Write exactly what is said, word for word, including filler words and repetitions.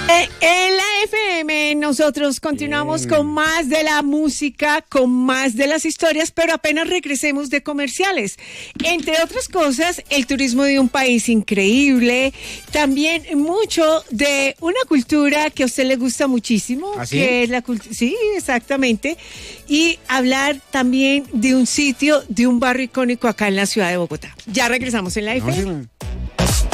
En la F M nosotros continuamos Bien. con más de la música, con más de las historias, pero apenas regresemos de comerciales. Entre otras cosas, el turismo de un país increíble, también mucho de una cultura que a usted le gusta muchísimo, ¿Ah, sí? que es la cultura, sí, exactamente, y hablar también de un sitio, de un barrio icónico acá en la ciudad de Bogotá. Ya regresamos en la F M. No, sí,